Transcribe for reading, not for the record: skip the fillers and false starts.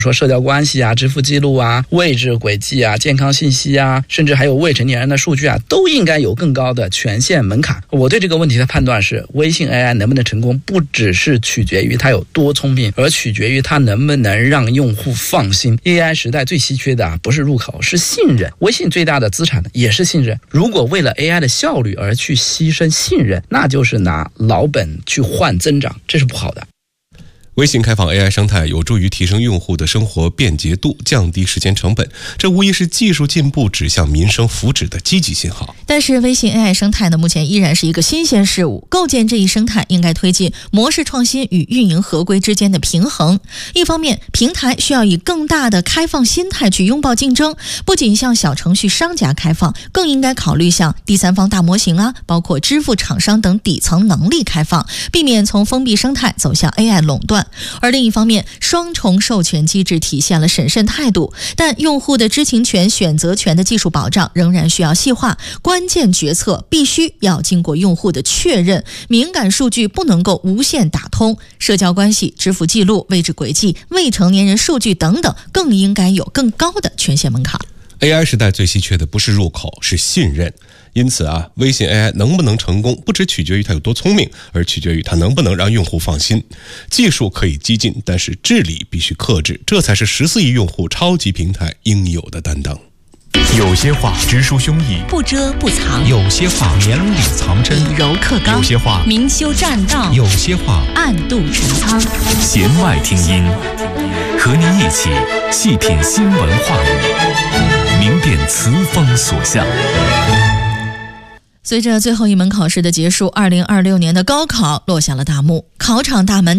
说社交关系啊、支付记录啊、位置轨迹啊、健康信息啊，甚至还有未成年人的数据啊，都应该有更高的权限门槛。我对这个问题的判断是，微信 AI 能不能成功，不只是取决于它有多聪明，而取决于它能不能让用户放心。AI 时代最稀缺的不是入口，是信任。微信最大的资产也是信任。如果为了 AI 的效率而去牺牲信任，那就是拿老本去换增长，这是不好的。 微信开放 AI 生态有助于提升用户的生活便捷度，降低时间成本，这无疑是技术进步指向民生福祉的积极信号。 但是微信 AI 生态呢，目前依然是一个新鲜事物，构建这一生态应该推进模式创新与运营合规之间的平衡。一方面，平台需要以更大的开放心态去拥抱竞争，不仅向小程序商家开放，更应该考虑向第三方大模型啊，包括支付厂商等底层能力开放，避免从封闭生态走向 AI 垄断。而另一方面，双重授权机制体现了审慎态度，但用户的知情权、选择权的技术保障仍然需要细化，关键决策必须要经过用户的确认，敏感数据不能够无限打通，社交关系、支付记录、位置轨迹、未成年人数据等等，更应该有更高的权限门槛。 AI 时代最稀缺的不是入口，是信任。因此微信 AI 能不能成功，不只取决于它有多聪明，而取决于它能不能让用户放心。技术可以激进，但是治理必须克制，这才是14亿用户超级平台应有的担当。 有些话直抒胸臆， 不遮不藏； 有些话绵里藏针， 以柔克刚； 有些话明修栈道； 有些话暗度陈仓。 弦外听音，和您一起细品新闻话语，明辨词风所向。 随着最后一门考试的结束，2026年的高考落下了大幕，考场大门